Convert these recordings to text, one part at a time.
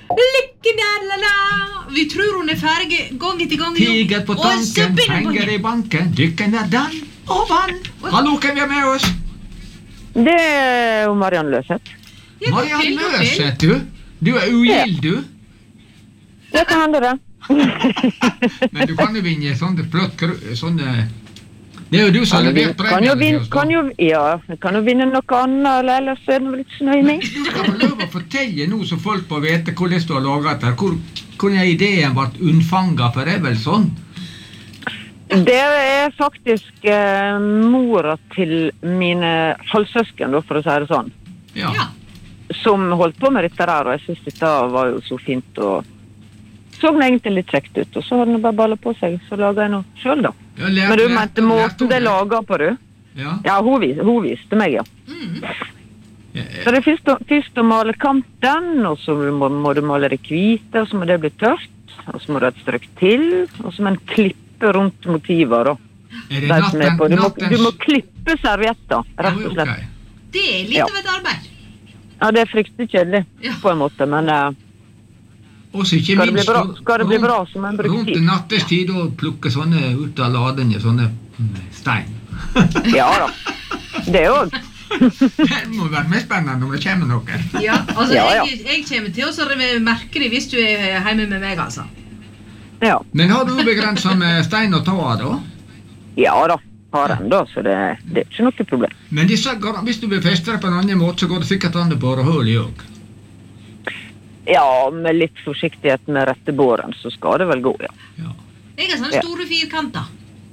Lykken, la. Vi tror hun ferdig gang etter gang. Tiger på tanken, penger I banken, dykken dan og vann. Hallo, hvem med oss? Det jo Marianne Løseth. Marianne Løseth, du? Du ugild, du? Det kan hende det. Men du kan jo vinne sånne flott, sånne... Det jo du som har levert premien til oss, da. Kan jo vinne noe annet, eller ellers det vel ikke så nøye med. Du skal få lov å fortelle nå, så folk får vite hvordan du har laget det. Hvor ideen ble unnfanget, for det vel sånn? Det faktisk mora til mine halvsøsken, da, for å si det sånn. Ja. Som holdt på med dette der, og jeg synes dette var jo så fint, og så den egentlig litt kjekt ut, og så hadde den bare ballet på seg, så laget jeg noe selv da. Ja, Men du mente måten det laget på, du? Ja, hun viste meg, ja. Så det først å male kanten, og så må du male det hvite, og så må det bli tørt, og så må du ha et strøk til, og så må en klippe rundt motiver, da. Du må klippe servietter, rett og slett. Det litt av et arbeid. Ja, det fryktelig kjedelig, på en måte, men... Skal det bli bra som en brukt tid? Rundt nattestid og plukke sånne ut av ladene, sånne stein. Ja da, det også. Det må være mest spennende om det kommer noe. Ja, altså jeg kommer til å merke det hvis du hjemme med meg, altså. Ja. Men har du begrenset med stein og ta da? Ja da, har den da, så det ikke noe problem. Men hvis du vil feste det på en annen måte, så går det sikkert an det på hull I også. Ja, med litt forsiktighet med rette båren, så skal det vel gå, ja. Jeg har sånne store firkanter.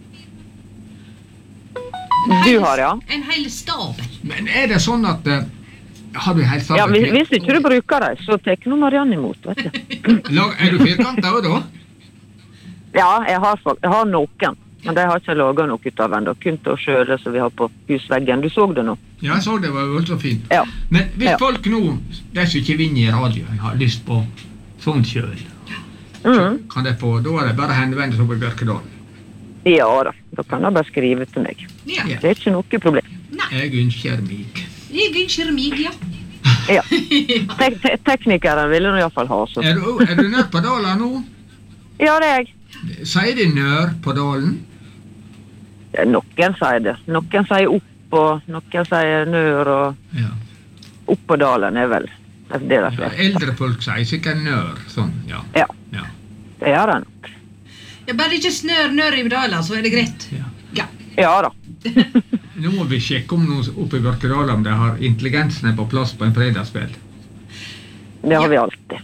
Du har, ja. En hel stabel. Men det sånn at... har du helt stabel? Ja, hvis ikke du bruker det, så tek noe Marianne imot, vet du. Du firkanter også da? Ja, jeg har noen. Men det har ikke laget noe ut av enda. Kun til å skjøle som vi har på husveggen. Du så det nå? Ja, jeg så det var jo så fint. Ja. Men hvis folk nå, de som ikke vinner I radio, har lyst på sånn selv, kan de få, da det bare henvende seg på Bjørkedal? Ja da, da kan de bare skrive til meg. Ja. Det ikke noe problem. Jeg ønsker meg. Ja. Ja. Teknikeren ville du I hvert fall ha. Så. Er du nær på dalen nå? Ja, det jeg. Sier de nør på dalen? Noen sier det. Noen sier opp, og noen sier nør, og opp på dalen vel det eldre folk sier sikkert nør, sånn, ja. Ja, det gjør det nok. Ja, bare ikke nør I dalen, så det greit. Ja da. Nå må vi sjekke om noen oppe I Bjørkedal om de har intelligensen på plass på en fredagskveld. Det har vi alltid.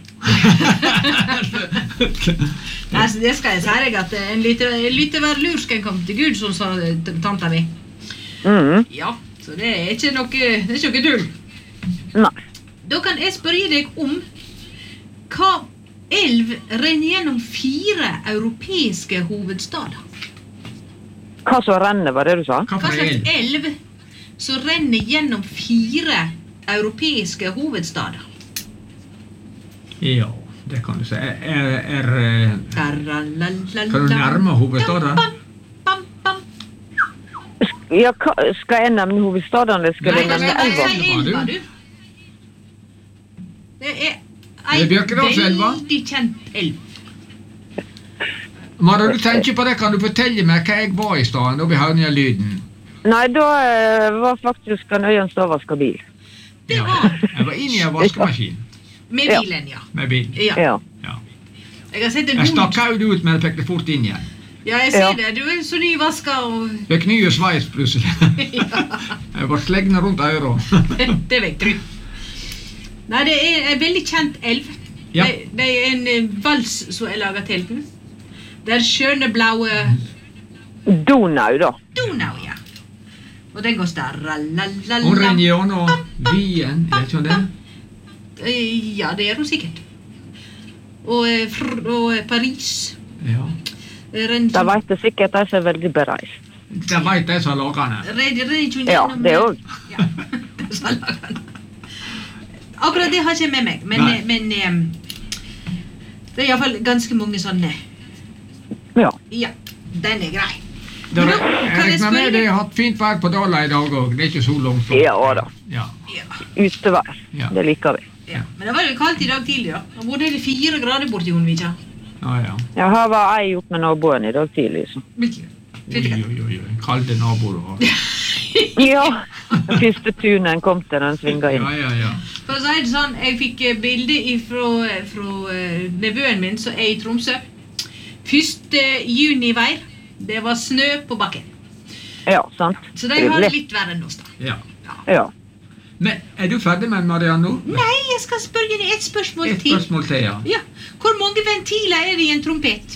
Altså, det skal jeg si deg at en lytte hver lur skal komme til Gud, som sa tanta mi. Ja, så det ikke noe dull. Nei. Da kan jeg spørre deg om hva elv renner gjennom 4 europeiske hovedstader. Hva som renner, var det du sa? Hva slags elv som renner gjennom 4 europeiske hovedstader? Ja, det kan du si. Kan du nærme hovedstaden? Ja, skal jeg nevne hovedstaden, eller skal jeg nevne elva? Det en veldig kjent elv. Mara, du tenker på det, kan du fortelle meg hva jeg var I stedet, da vi hørte den lyden? Nei, da var faktisk en øyen stavaska bil. Det var? Jeg var inne I en vaskemaskin. Med bilen, ja. Med bilen. Ja. Jeg har sett en Jeg stakk ut ut, men jeg fikk det fort inn igjen. Ja, jeg ser det. Du så nyvasket og... Fikk nye sveis plutselig. Jeg var slegne rundt øret. Det vet du. Nei, det en veldig kjent elv. Ja. Det en vals som laget til. Det skjønne blaue... Donau, da. Donau, ja. Og den går starra-la-la-la. Hun renner gjennom Wien, vet ikke om det? Ja, det hun sikkert. Og Paris. Ja. Da vet jeg sikkert at jeg veldig bereist. Det vet jeg som lager den. Ja, det også. Ja, det som lager den. Akkurat det har jeg ikke med meg, men det I hvert fall ganske mange sånne. Ja. Ja, den grei. Jeg regner med det har hatt fint vær på Dala I dag også. Det ikke så langt. Ja da. Ja. Utevær, det liker vi. Ja, men det var jo kaldt I dag tidlig da. Da bodde det 4 grader borti Jonvika. Ja. Ja, her var jeg opp med naboen I dag tidlig, så. Oi. Kalde naboer du har. Ja, første tunen kom til den svinga inn. Ja. For å si det sånn, jeg fikk bilde fra nevøen min som I Tromsø. 1. juni-vær, det var snø på bakken. Ja, sant. Så de har det litt verre enn oss da. Ja. Men du ferdig med Marianne nå? Nei, jeg skal spørre deg et spørsmål Et spørsmål til, ja. Ja, hvor mange ventiler det I en trompet?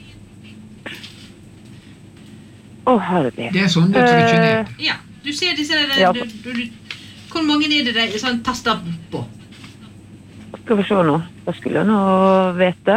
Herlig. Det sånn du trykker ned. Ja, du ser disse der, Ja. hvor mange det der sånn tastet på? Skal vi se nå. Da skulle jeg nå vite.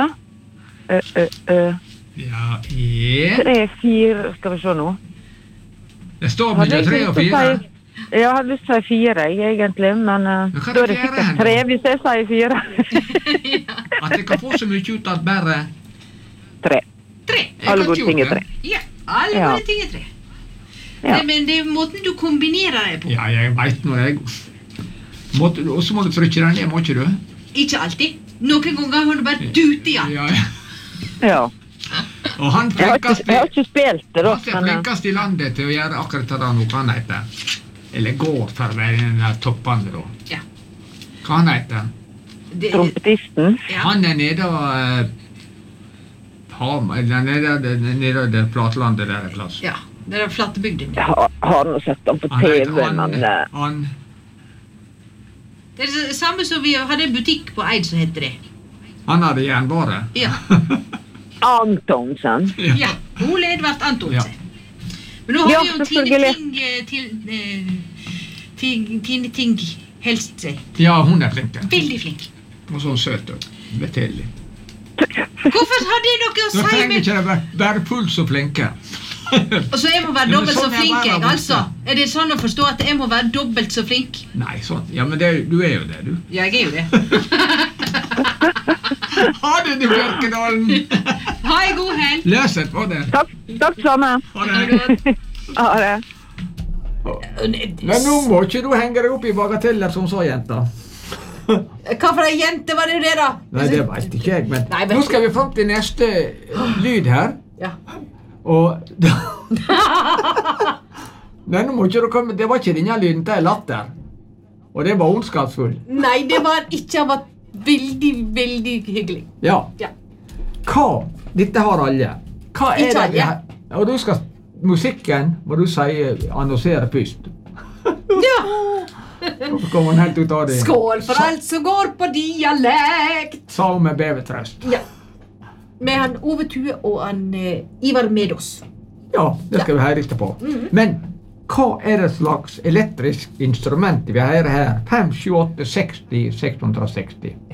Ja, 3, 4, skal vi se nå. Det står mellom 3 og 4. Ja, jeg hadde lyst til å si 4, egentlig, men hva da det det fjerde sikkert 3 hvis jeg sier 4. At jeg kan få så mye ut at bare... 3. 3. Alle gode ting 3. Ja, alle gode ting 3. Ja. Men det måten du kombinerer det på. Ja, jeg vet når jeg... Og så må du trykke den ned, må ikke du? Ikke alltid. Noen ganger må du bare dute I alt. Ja. Og han Jeg har flinkast ikke spilt det da, Han flinkast I landet til å gjøre akkurat det noe han heter. Eller går for å være den der toppene da. Ja. Hva han heter? Trompetisten. Ja. Han nede og... nede det flatlandet der et plass. Ja, det flattebygden. Jeg har nå sett den på TV, men... Det det samme som vi hadde en butikk på Eid som heter det. Han hadde jernvare. Ja. Antonsen. Ja, Ole Edvard Antonsen. Men nå har vi jo Tine Ting helst seg. Ja, hun flink. Veldig flink. Og så søt og betydelig. Hvorfor har det noe å Nå si trenger med... ikke være fullt så flinke. Og så jeg må være dobbelt så sånn jeg flink, var jeg, da, altså. Er det sånn å forstå at jeg må være dobbelt så flink? Nei, sånn. Ja, men du jo det, du. Ja, jeg jo det. Ha det, du Bjørkedalen! Ha en god helg! Løset på det. Takk sammen. Ha det. Ha det. Men nå må ikke du henge deg opp I bagateller som så, jenta. Hva for en jente var det da? Nei, det vet ikke jeg, men Nei, nå skal vi frem til neste lyd her. Ja. Og... Nei, nå må ikke du komme... Det var ikke denne lyden, det latter. Og det var ondskapsfull. Nei, det var ikke. Han var veldig, veldig hyggelig. Ja. Ja. Hva? Dette har alle. Hva Ikke det alle. Og du skal... Musikken må du si annonsere først. Ja. Hvorfor kommer han helt ut av det? Skål for alt som går på dialekt. Sa hun med bevetrøst. Ja. Med han Ove Tue og han Ivar Medås. Ja, det skal vi høre etterpå. Men hva det slags elektrisk instrument vi hører her? 5, 7, 8, 60, 660.